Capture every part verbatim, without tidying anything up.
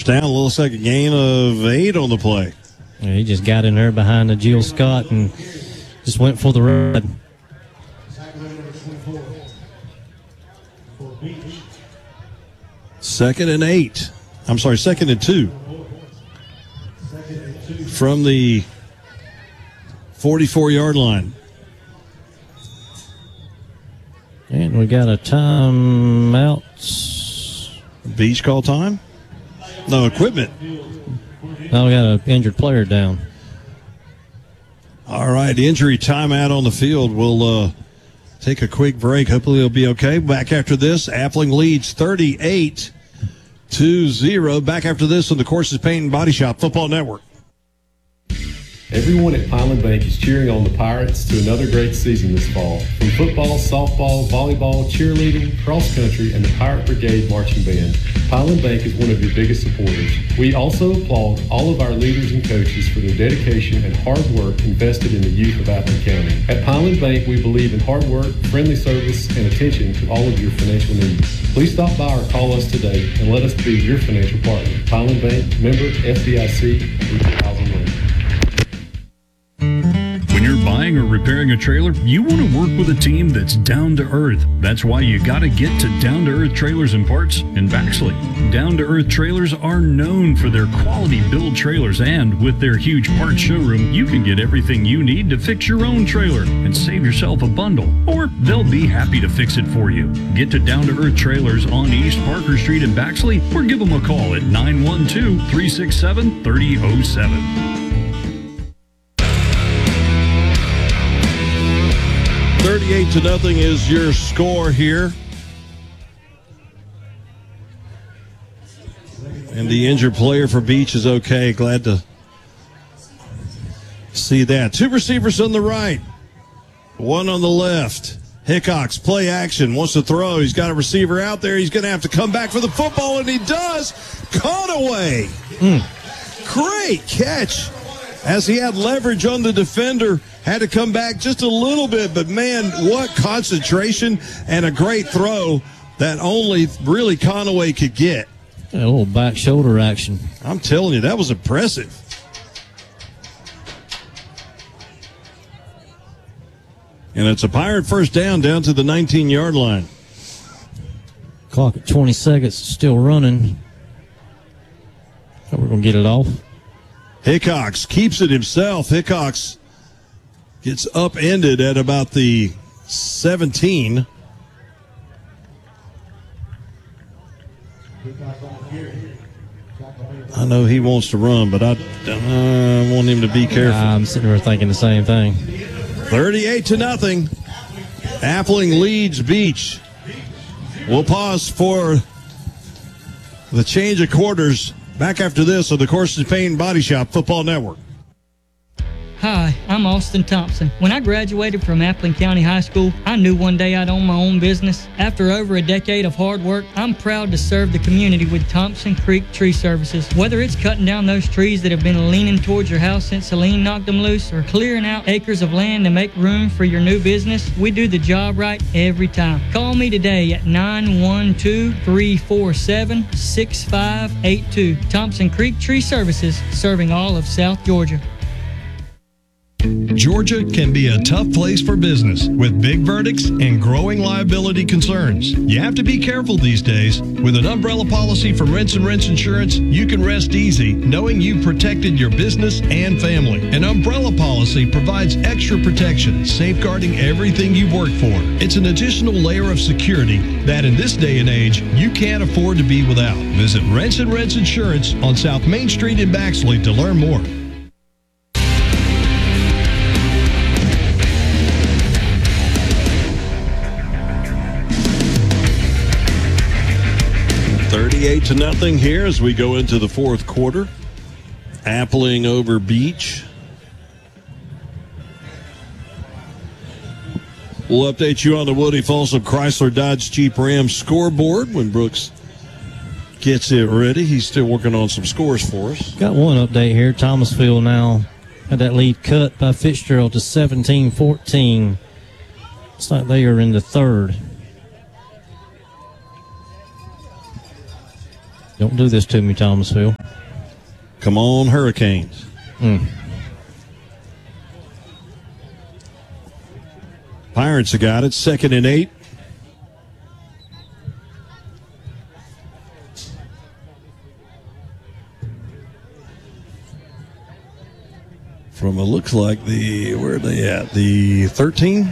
First down, a little second gain of eight on the play. Yeah, he just got in there behind the Jill Scott and just went for the ride. Second and eight. I'm sorry, second and two. From the forty-four-yard line. And we got a timeout. Beach call time? No, equipment. Now we got an injured player down. All right, injury timeout on the field. We'll uh, take a quick break. Hopefully it'll be okay. Back after this, Appling leads thirty-eight to zero. Back after this on the Courses Paint and Body Shop Football Network. Everyone at Pineland Bank is cheering on the Pirates to another great season this fall. From football, softball, volleyball, cheerleading, cross country, and the Pirate Brigade Marching Band, Pineland Bank is one of your biggest supporters. We also applaud all of our leaders and coaches for their dedication and hard work invested in the youth of Appling County. At Pineland Bank, we believe in hard work, friendly service, and attention to all of your financial needs. Please stop by or call us today and let us be your financial partner. Pineland Bank, member F D I C, equal housing lender. When you're buying or repairing a trailer, you want to work with a team that's down to earth. That's why you got to get to Down to Earth Trailers and Parts in Baxley. Down to Earth Trailers are known for their quality build trailers, and with their huge parts showroom, you can get everything you need to fix your own trailer and save yourself a bundle, or they'll be happy to fix it for you. Get to Down to Earth Trailers on East Parker Street in Baxley, or give them a call at nine one two, three six seven, three zero zero seven. thirty-eight to nothing is your score here. And the injured player for Beach is okay. Glad to see that. Two receivers on the right, one on the left. Hickox, play action, wants to throw. He's got a receiver out there. He's going to have to come back for the football, and he does. Caught away. Mm. Great catch. As he had leverage on the defender, had to come back just a little bit. But, man, what concentration and a great throw that only really Conaway could get. A little back shoulder action. I'm telling you, that was impressive. And it's a Pirate first down down to the nineteen-yard line. Clock at twenty seconds, still running. So we're going to get it off. Hickox keeps it himself. Hickox gets upended at about the seventeen. I know he wants to run, but I, I want him to be careful. I'm sitting here thinking the same thing. thirty-eight to nothing. Appling leads Beach. We'll pause for the change of quarters. Back after this on the Courses Paint and Body Shop Football Network. Hi, I'm Austin Thompson. When I graduated from Appling County High School, I knew one day I'd own my own business. After over a decade of hard work, I'm proud to serve the community with Thompson Creek Tree Services. Whether it's cutting down those trees that have been leaning towards your house since Helene knocked them loose, or clearing out acres of land to make room for your new business, we do the job right every time. Call me today at nine one two, three four seven, six five eight two. Thompson Creek Tree Services, serving all of South Georgia. Georgia can be a tough place for business with big verdicts and growing liability concerns. You have to be careful these days. With an umbrella policy from Rents and Rents Insurance, you can rest easy knowing you've protected your business and family. An umbrella policy provides extra protection, safeguarding everything you've worked for. It's an additional layer of security that in this day and age, you can't afford to be without. Visit Rents and Rents Insurance on South Main Street in Baxley to learn more. thirty-eight to nothing here as we go into the fourth quarter. Appling over Beach. We'll update you on the Woody Folsom Chrysler Dodge Jeep Ram scoreboard when Brooks gets it ready. He's still working on some scores for us. Got one update here. Thomasville now had that lead cut by Fitzgerald to seventeen fourteen. It's like they are in the third. Don't do this to me, Thomasville. Come on, Hurricanes. Mm. Pirates have got it. Second and eight. From it looks like the, where are they at? The thirteen?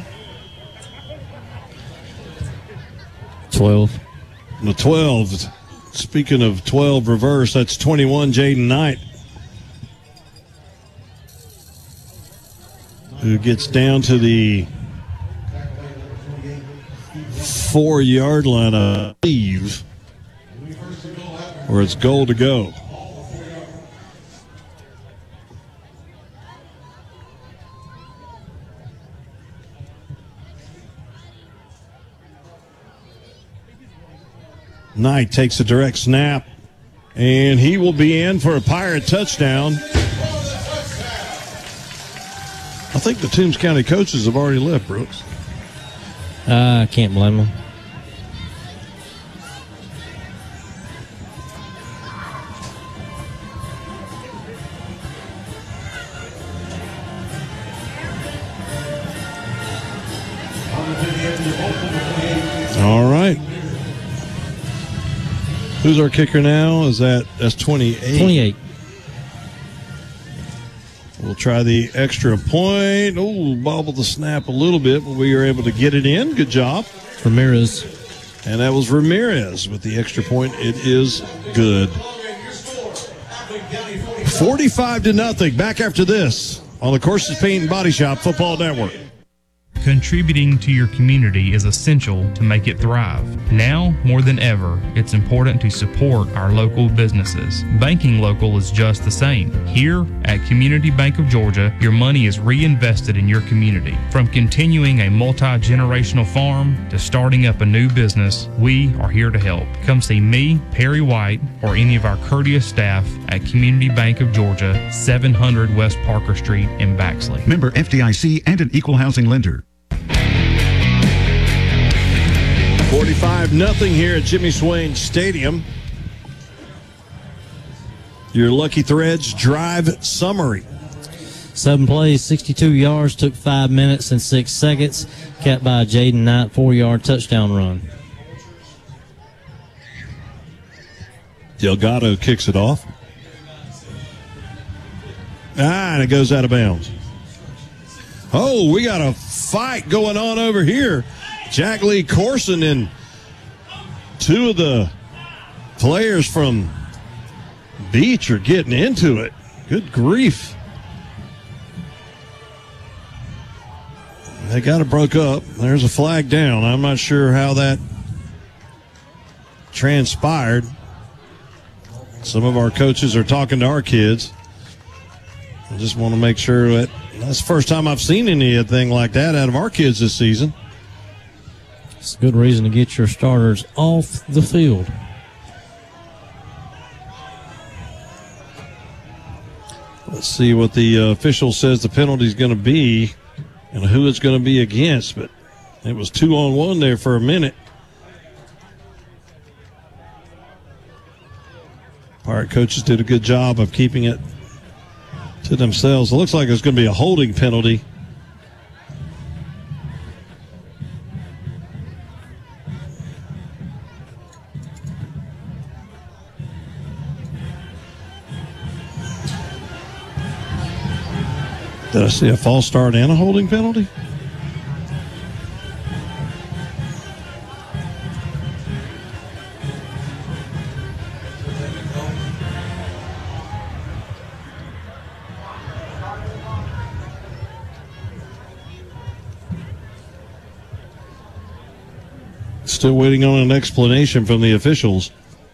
twelve. The twelve. Speaking of twelve reverse, that's twenty-one, Jaden Knight, who gets down to the four-yard line, I believe, where it's goal to go. Knight takes a direct snap, and he will be in for a Pirate touchdown. I think the Toombs County coaches have already left, Brooks. Uh, I can't blame them. All right. Who's our kicker now? Is that that's twenty-eight? twenty-eight. We'll try the extra point. Oh, bobbled the snap a little bit, but we were able to get it in. Good job. Ramirez. And that was Ramirez with the extra point. It is good. forty-five to nothing. Back after this on the Courses Paint and Body Shop Football Network. Contributing to your community is essential to make it thrive. Now, more than ever, it's important to support our local businesses. Banking local is just the same. Here at Community Bank of Georgia, your money is reinvested in your community. From continuing a multi-generational farm to starting up a new business, we are here to help. Come see me, Perry White, or any of our courteous staff at Community Bank of Georgia, seven hundred West Parker Street in Baxley. Member F D I C and an equal housing lender. forty-five nothing here at Jimmy Swain Stadium. Your Lucky Threads drive summary. Seven plays, sixty-two yards, took five minutes and six seconds. Capped by a Jaden Knight four-yard touchdown run. Delgado kicks it off. Ah, and it goes out of bounds. Oh, we got a fight going on over here. Jack Lee Corson and two of the players from Beach are getting into it. Good grief. They got it broke up. There's a flag down. I'm not sure how that transpired. Some of our coaches are talking to our kids. I just want to make sure that that's the first time I've seen anything like that out of our kids this season. It's a good reason to get your starters off the field. Let's see what the uh, official says the penalty is going to be and who it's going to be against. But it was two on one there for a minute. Pirate coaches did a good job of keeping it to themselves. It looks like it's going to be a holding penalty. Did I see a false start and a holding penalty? Still waiting on an explanation from the officials.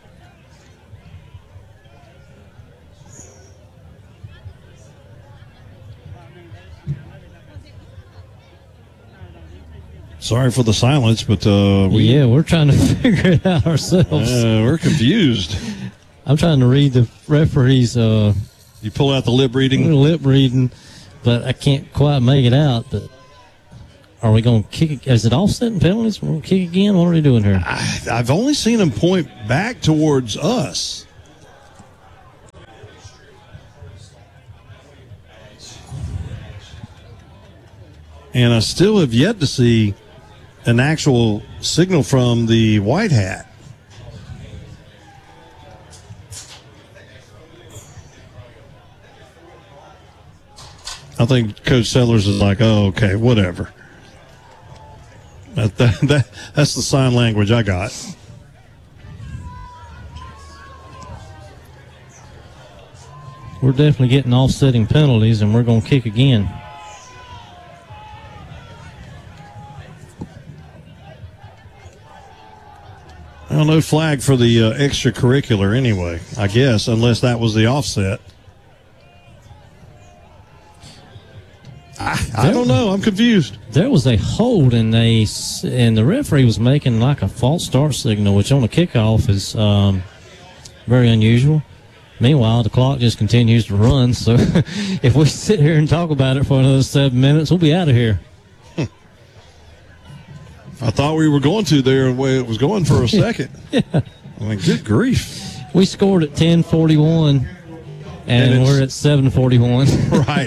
Sorry for the silence, but uh, we yeah, we're trying to figure it out ourselves. Uh, we're confused. I'm trying to read the referee's uh, you pull out the lip reading, lip reading, but I can't quite make it out. But Are we going to kick? Is it offsetting penalties? We're going to kick again? What are we doing here? I, I've only seen him point back towards us. And I still have yet to see an actual signal from the white hat. I think Coach Sellers is like, oh, okay, whatever. That, that, that, that's the sign language I got. We're definitely getting offsetting penalties, and we're going to kick again. Well, no flag for the uh, extracurricular anyway, I guess, unless that was the offset. I, I don't know. I'm confused. There was a hold, and they and the referee was making like a false start signal, which on a kickoff is um, very unusual. Meanwhile, the clock just continues to run. So if we sit here and talk about it for another seven minutes, we'll be out of here. I thought we were going to there the way it was going for a second. Yeah. I mean, good grief. We scored at ten forty-one, and, and we're at seven forty-one. Right.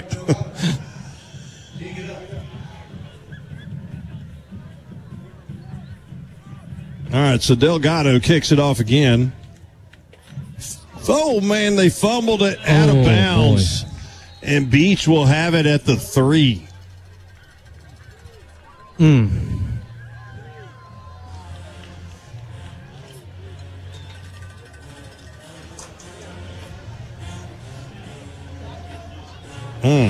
All right, so Delgado kicks it off again. Oh, man, they fumbled it out oh, of bounds. Boy. And Beach will have it at the three. Hmm. Hmm.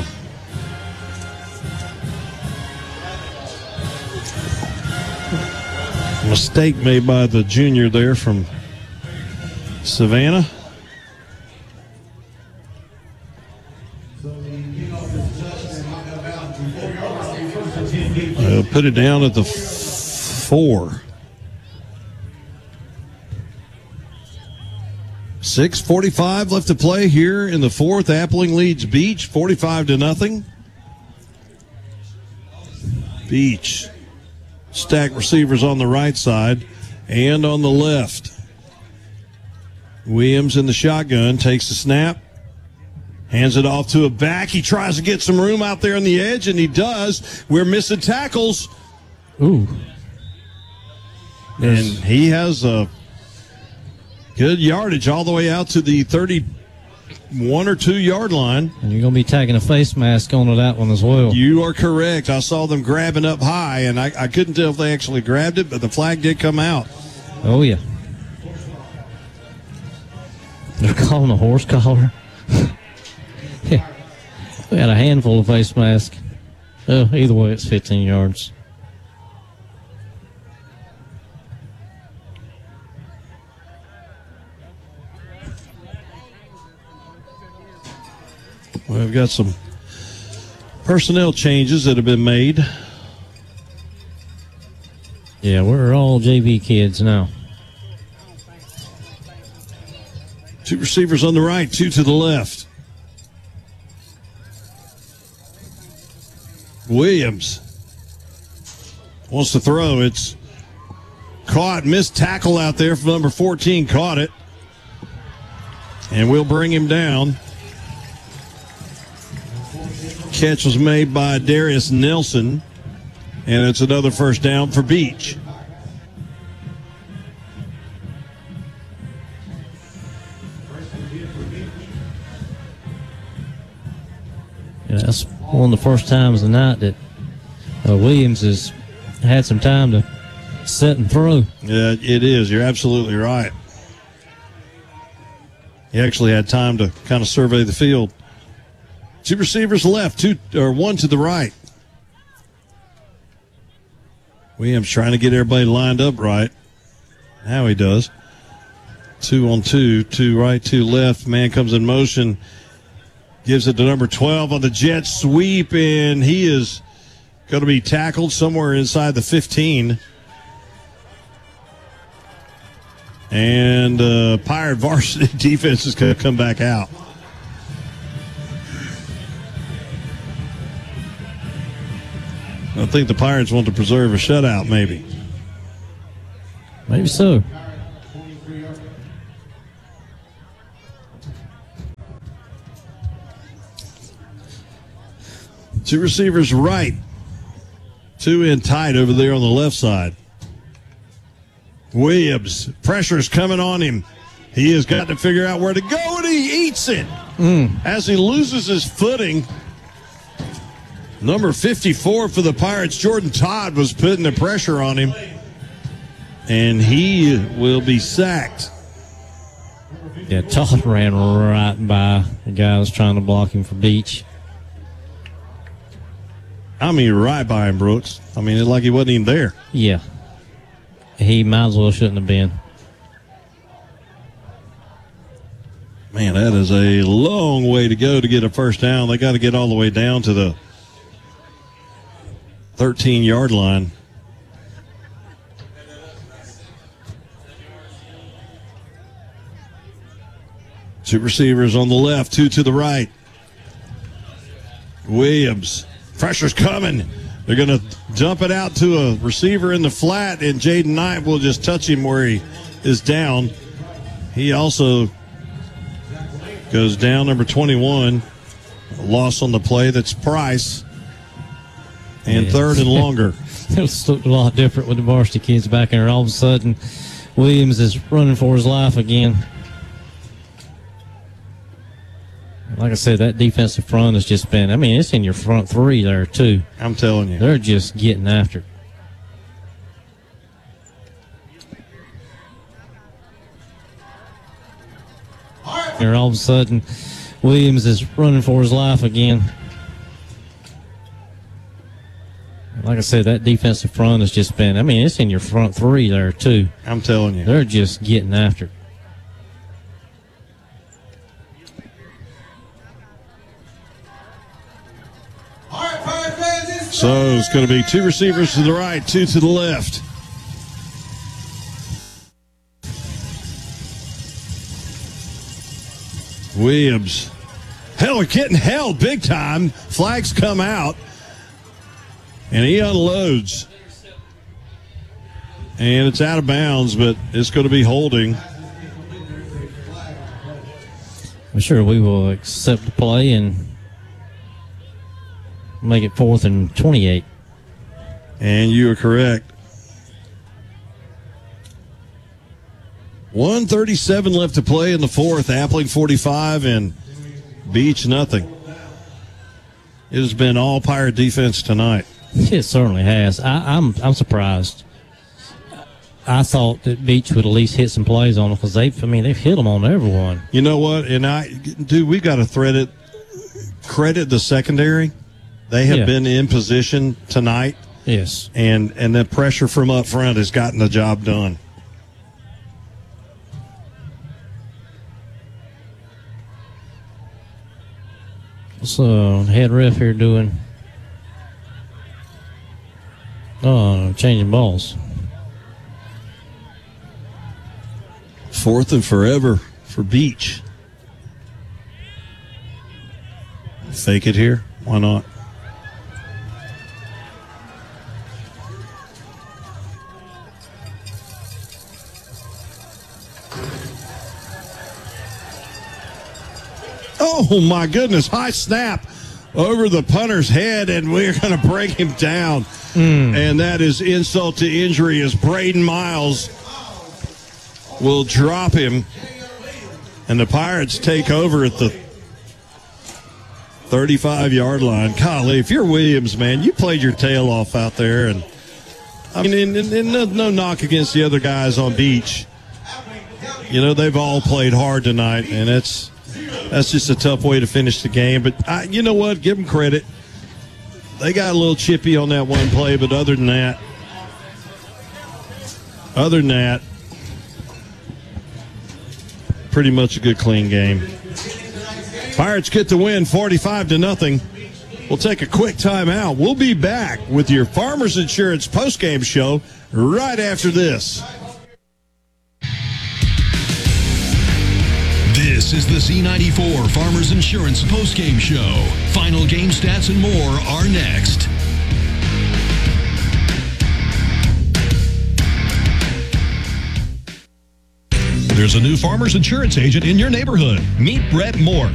Mistake made by the junior there from Savannah. Uh, put it down at the f- four. six forty-five left to play here in the fourth. Appling leads Beach forty-five to nothing. Beach stack receivers on the right side and on the left. Williams in the shotgun takes the snap, hands it off to a back. He tries to get some room out there on the edge, and he does. We're missing tackles. Ooh. And he has a good yardage all the way out to the thirty-one or two yard line. And you're going to be tagging a face mask onto that one as well. You are correct. I saw them grabbing up high, and I, I couldn't tell if they actually grabbed it, but the flag did come out. Oh, yeah. They're calling a horse collar. Yeah. We had a handful of face masks. Oh, either way, it's fifteen yards. We've got some personnel changes that have been made. Yeah, we're all J V kids now. Two receivers on the right, two to the left. Williams wants to throw. It's caught. Missed tackle out there from number fourteen. Caught it. And we'll bring him down. Catch was made by Darius Nelson. And it's another first down for Beach. Yeah, that's one of the first times tonight that uh, Williams has had some time to set and throw. Yeah, it is. You're absolutely right. He actually had time to kind of survey the field. Two receivers left, two or one to the right. Williams trying to get everybody lined up right. Now he does. Two on two, two right, two left. Man comes in motion. Gives it to number twelve on the jet sweep, and he is going to be tackled somewhere inside the fifteen. And uh, Pirate varsity defense is going to come back out. I think the Pirates want to preserve a shutout, maybe. Maybe so. Two receivers right. Two in tight over there on the left side. Williams, pressure's coming on him. He has got to figure out where to go, and he eats it. Mm. As he loses his footing. Number fifty-four for the Pirates, Jordan Todd, was putting the pressure on him. And he will be sacked. Yeah, Todd ran right by the guy that was trying to block him for Beach. I mean, right by him, Brooks. I mean, it's like he wasn't even there. Yeah. He might as well shouldn't have been. Man, that is a long way to go to get a first down. They got to get all the way down to the thirteen-yard line. Two receivers on the left, two to the right. Williams, pressure's coming. They're going to dump it out to a receiver in the flat, and Jaden Knight will just touch him where he is down. He also goes down, number twenty-one. A loss on the play. That's Price. And yeah. third and longer. It was a lot different with the varsity kids back there. All of a sudden, Williams is running for his life again. Like I said, that defensive front has just been, I mean, it's in your front three there, too. I'm telling you. They're just getting after it. And all of a sudden, Williams is running for his life again. Like I said, that defensive front has just been, I mean, it's in your front three there, too. I'm telling you. They're just getting after it. So it's going to be two receivers to the right, two to the left. Williams. Hell, getting held big time. Flags come out. And he unloads. And it's out of bounds, but it's going to be holding. I'm sure we will accept the play and make it fourth and twenty-eight. And you are correct. one thirty-seven left to play in the fourth. Appling forty-five and Beach nothing. It has been all Pirate defense tonight. It certainly has. I, I'm I'm surprised. I thought that Beach would at least hit some plays on them because they've, I mean, they've hit them on everyone. You know what? And I, dude, we got to thread it, credit the secondary. They have Yeah. been in position tonight. Yes. And and the pressure from up front has gotten the job done. What's the head ref here doing? Oh, changing balls. Fourth and forever for Beach. Fake it here. Why not? Oh, my goodness. High snap over the punter's head, and we're going to break him down. Mm. And that is insult to injury as Braden Miles will drop him. And the Pirates take over at the thirty-five-yard line. Golly, if you're Williams, man, you played your tail off out there. And I mean, and, and, and no, no knock against the other guys on Beach. You know, they've all played hard tonight, and it's that's just a tough way to finish the game. But I, you know what? Give them credit. They got a little chippy on that one play, but other than that, other than that, pretty much a good, clean game. Pirates get the win, forty-five to nothing. We'll take a quick timeout. We'll be back with your Farmers Insurance postgame show right after this. This is the Z ninety-four Farmers Insurance postgame show. Final game stats and more are next. There's a new Farmers Insurance agent in your neighborhood. Meet Brett Moore.